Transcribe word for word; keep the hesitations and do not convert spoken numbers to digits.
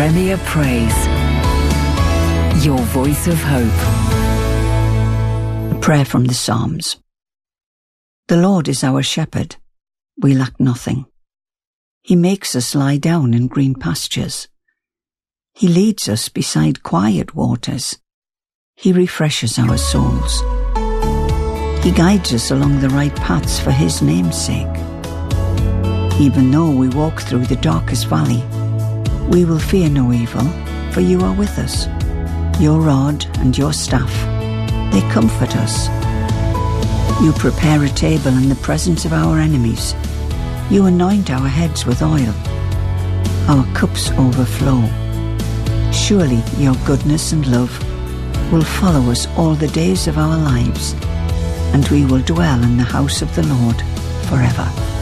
Premier Praise. Your voice of hope. A prayer from the Psalms. The Lord is our shepherd. We lack nothing. He makes us lie down in green pastures. He leads us beside quiet waters. He refreshes our souls. He guides us along the right paths for His name's sake. Even though we walk through the darkest valley, we will fear no evil, for You are with us. Your rod and Your staff, they comfort us. You prepare a table in the presence of our enemies. You anoint our heads with oil. Our cups overflow. Surely Your goodness and love will follow us all the days of our lives, and we will dwell in the house of the Lord forever.